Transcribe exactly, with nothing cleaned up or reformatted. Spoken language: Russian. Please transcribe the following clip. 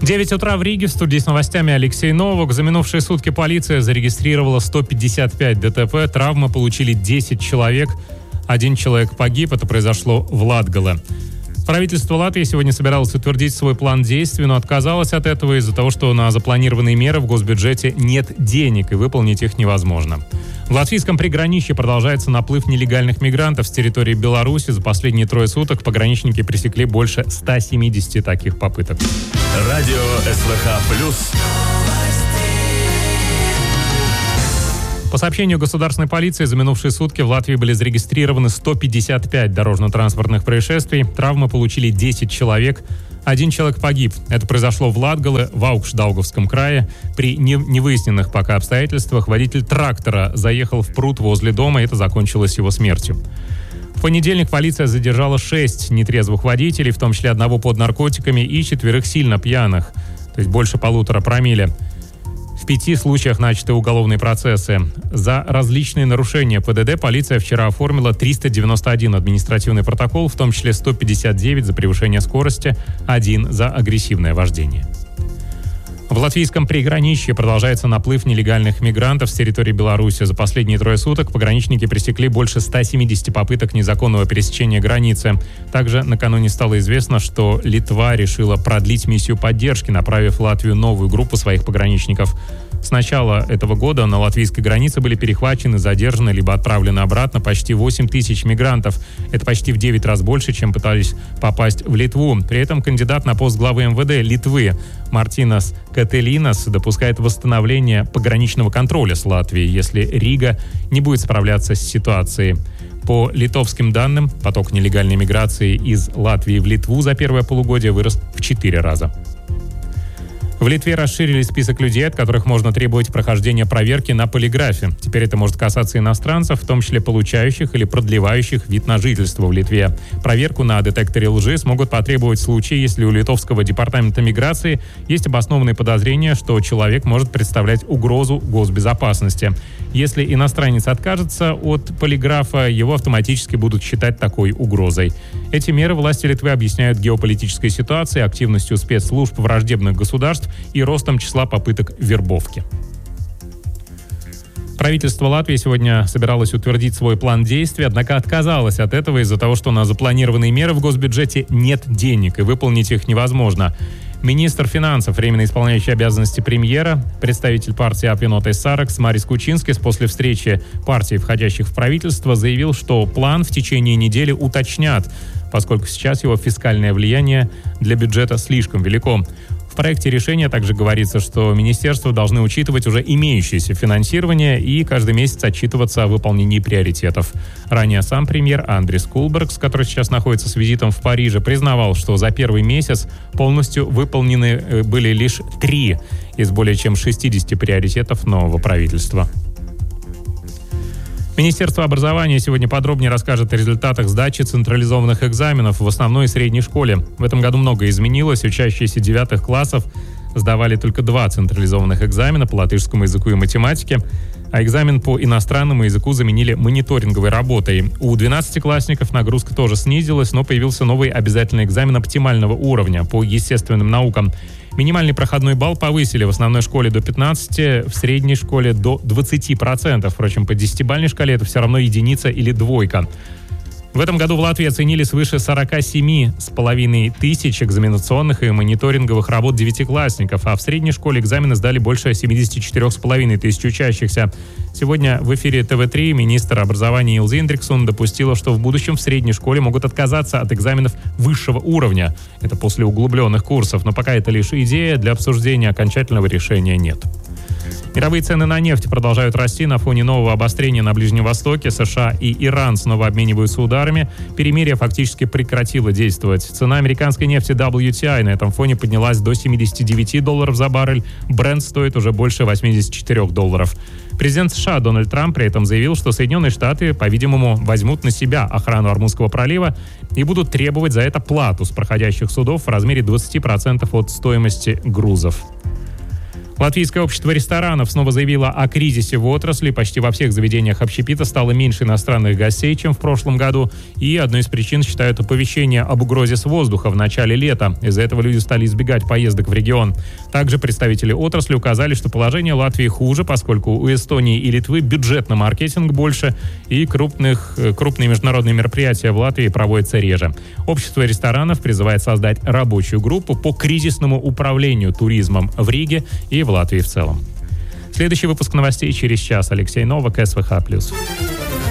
девять утра в Риге. В студии с новостями Алексей Новок. За минувшие сутки полиция зарегистрировала сто пятьдесят пять ДТП. Травмы получили десять человек. Один человек погиб. Это произошло в Латгале. Правительство Латвии сегодня собиралось утвердить свой план действий, но отказалось от этого из-за того, что на запланированные меры в госбюджете нет денег, и выполнить их невозможно. В латвийском приграничье продолжается наплыв нелегальных мигрантов с территории Беларуси. За последние трое суток пограничники пресекли больше ста семидесяти таких попыток. Радио СВХ плюс. По сообщению государственной полиции, за минувшие сутки в Латвии были зарегистрированы сто пятьдесят пять дорожно-транспортных происшествий. Травмы получили десять человек. Один человек погиб. Это произошло в Латгале, в Аукшдаугавском крае. При невыясненных пока обстоятельствах водитель трактора заехал в пруд возле дома, и это закончилось его смертью. В понедельник полиция задержала шесть нетрезвых водителей, в том числе одного под наркотиками и четверых сильно пьяных, то есть больше полутора промилле. В пяти случаях начаты уголовные процессы. За различные нарушения ПДД полиция вчера оформила триста девяносто один административный протокол, в том числе сто пятьдесят девять за превышение скорости, один за агрессивное вождение. В латвийском приграничье продолжается наплыв нелегальных мигрантов с территории Беларуси. За последние трое суток пограничники пресекли больше ста семидесяти попыток незаконного пересечения границы. Также накануне стало известно, что Литва решила продлить миссию поддержки, направив в Латвию новую группу своих пограничников. С начала этого года на латвийской границе были перехвачены, задержаны либо отправлены обратно почти восемь тысяч мигрантов. Это почти в девять раз больше, чем пытались попасть в Литву. При этом кандидат на пост главы эм вэ дэ Литвы Мартинас Кателинас допускает восстановление пограничного контроля с Латвией, если Рига не будет справляться с ситуацией. По литовским данным, поток нелегальной миграции из Латвии в Литву за первое полугодие вырос в четыре раза. В Литве расширили список людей, от которых можно требовать прохождения проверки на полиграфе. Теперь это может касаться иностранцев, в том числе получающих или продлевающих вид на жительство в Литве. Проверку на детекторе лжи смогут потребовать в случае, если у литовского департамента миграции есть обоснованные подозрения, что человек может представлять угрозу госбезопасности. Если иностранец откажется от полиграфа, его автоматически будут считать такой угрозой. Эти меры власти Литвы объясняют геополитической ситуацией, активностью спецслужб враждебных государств и ростом числа попыток вербовки. Правительство Латвии сегодня собиралось утвердить свой план действий, однако отказалось от этого из-за того, что на запланированные меры в госбюджете нет денег, и выполнить их невозможно. Министр финансов, временно исполняющий обязанности премьера, представитель партии Апвинотtais Saraks Марис Кучинскис после встречи партий, входящих в правительство, заявил, что план в течение недели уточнят, поскольку сейчас его фискальное влияние для бюджета слишком велико. В проекте решения также говорится, что министерства должны учитывать уже имеющееся финансирование и каждый месяц отчитываться о выполнении приоритетов. Ранее сам премьер Андрис Кулбергс, который сейчас находится с визитом в Париже, признавал, что за первый месяц полностью выполнены были лишь три из более чем шестидесяти приоритетов нового правительства. Министерство образования сегодня подробнее расскажет о результатах сдачи централизованных экзаменов в основной и средней школе. В этом году многое изменилось. Учащиеся девятых классов сдавали только два централизованных экзамена по латышскому языку и математике, а экзамен по иностранному языку заменили мониторинговой работой. У двенадцатиклассников нагрузка тоже снизилась, но появился новый обязательный экзамен оптимального уровня по естественным наукам. Минимальный проходной балл повысили в основной школе до пятнадцати процентов, в средней школе до двадцати процентов. Впрочем, по десятибалльной шкале это все равно единица или двойка. В этом году в Латвии оценили свыше сорока семи с половиной тысяч экзаменационных и мониторинговых работ девятиклассников, а в средней школе экзамены сдали больше семидесяти четырёх с половиной тысяч учащихся. Сегодня в эфире тэ вэ три министр образования Илза Индриксон допустила, что в будущем в средней школе могут отказаться от экзаменов высшего уровня. Это после углубленных курсов, но пока это лишь идея, для обсуждения окончательного решения нет. Мировые цены на нефть продолжают расти на фоне нового обострения на Ближнем Востоке. США и Иран снова обмениваются ударами. Перемирие фактически прекратило действовать. Цена американской нефти дабл ю ти ай на этом фоне поднялась до семидесяти девяти долларов за баррель. Брент стоит уже больше восьмидесяти четырёх долларов. Президент США Дональд Трамп при этом заявил, что Соединенные Штаты, по-видимому, возьмут на себя охрану Ормузского пролива и будут требовать за это плату с проходящих судов в размере двадцати процентов от стоимости грузов. Латвийское общество ресторанов снова заявило о кризисе в отрасли. Почти во всех заведениях общепита стало меньше иностранных гостей, чем в прошлом году. И одной из причин считают оповещение об угрозе с воздуха в начале лета. Из-за этого люди стали избегать поездок в регион. Также представители отрасли указали, что положение Латвии хуже, поскольку у Эстонии и Литвы бюджет на маркетинг больше, и крупных, крупные международные мероприятия в Латвии проводятся реже. Общество ресторанов призывает создать рабочую группу по кризисному управлению туризмом в Риге и в Латвии в целом. Следующий выпуск новостей через час. Алексей Новак, СВХ+.